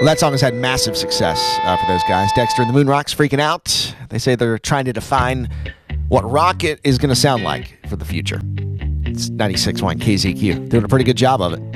Well, that song has had massive success for those guys. Dexter and the Moon Rocks freaking out. They say they're trying to define what rocket is going to sound like for the future. It's 96.1 KZQ. Doing a pretty good job of it.